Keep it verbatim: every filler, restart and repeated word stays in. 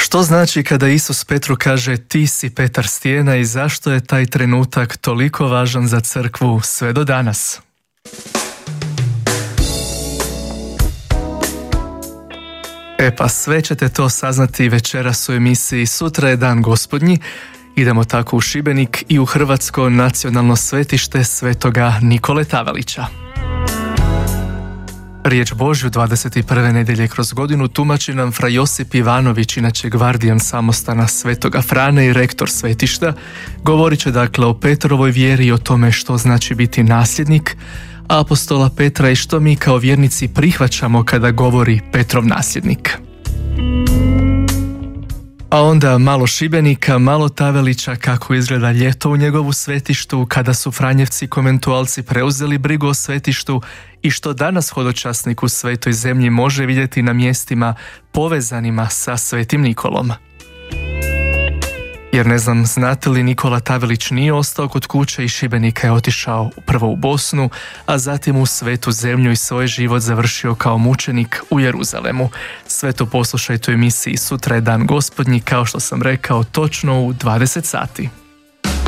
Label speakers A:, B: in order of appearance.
A: Što znači kada Isus Petru kaže ti si Petar stijena i zašto je taj trenutak toliko važan za crkvu sve do danas? E pa sve ćete to saznati večeras u emisiji Sutra je dan gospodnji. Idemo tako u Šibenik i u Hrvatsko nacionalno svetište svetoga Nikole Tavelića. Riječ Božju dvadeset prve nedjelje kroz godinu tumači nam fra Josip Ivanović, inače gvardijan samostana svetoga Frane i rektor svetišta. Govorit će dakle o Petrovoj vjeri i o tome što znači biti nasljednik apostola Petra i što mi kao vjernici prihvaćamo kada govori Petrov nasljednik. A onda malo Šibenika, malo Tavelića, kako izgleda ljeto u njegovu svetištu, kada su Franjevci komentualci preuzeli brigu o svetištu i što danas hodočasnik u Svetoj zemlji može vidjeti na mjestima povezanima sa Svetim Nikolom. Jer ne znam, znate li, Nikola Tavelić nije ostao kod kuće i Šibenika je otišao prvo u Bosnu, a zatim u Svetu zemlju i svoj život završio kao mučenik u Jeruzalemu. Sve to poslušajte u emisiji Sutra je dan gospodnji, kao što sam rekao, točno u dvadeset sati.